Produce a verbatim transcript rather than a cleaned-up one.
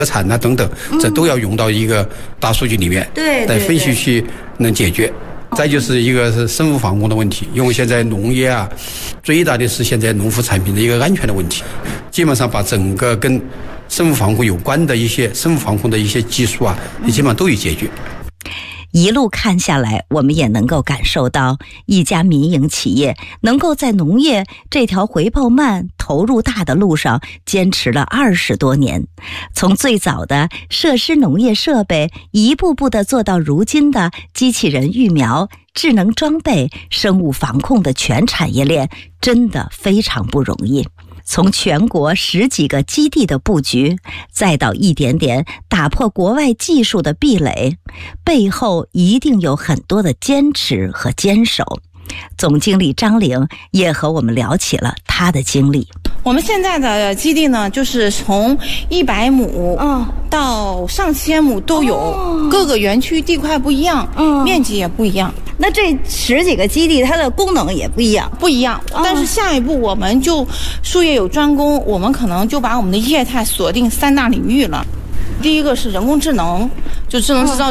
产呐、啊、等等，这都要用到一个大数据里面， 对， 来分析去能解决。再就是一个是生物防控的问题，因为现在农业啊，最大的是现在农副产品的一个安全的问题，基本上把整个跟生物防控有关的一些生物防控的一些技术啊，也基本上都有解决。 一路看下来，我们也能够感受到一家民营企业能够在农业这条回报慢、投入大的路上坚持了二十多年，从最早的设施农业设备，一步步的做到如今的机器人育苗、智能装备、生物防控的全产业链，真的非常不容易。从全国十几个基地的布局，再到一点点打破国外技术的壁垒，背后一定有很多的坚持和坚守。总经理张玲也和我们聊起了他的经历。 我们现在的基地呢，就是从一百亩到上千亩都有，哦、各个园区地块不一样，嗯，面积也不一样。 那这十几个基地，它的功能也不一样， 不一样。哦、但是下一步我们就术业有专攻，我们可能就把我们的业态锁定三大领域了。第一个是人工智能，就智能制造